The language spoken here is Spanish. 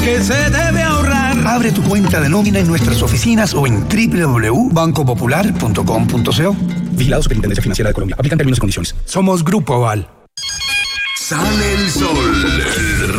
que se debe ahorrar. Abre tu cuenta de nómina en nuestras oficinas o en www.bancopopular.com.co. Vigilado Superintendencia Financiera de Colombia. Aplican términos y condiciones. Somos Grupo Aval. Sale el sol.